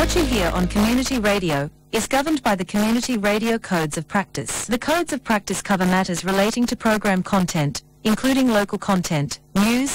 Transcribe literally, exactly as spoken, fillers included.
What you hear on community radio is governed by the Community Radio Codes of Practice. The Codes of Practice cover matters relating to program content, including local content, news,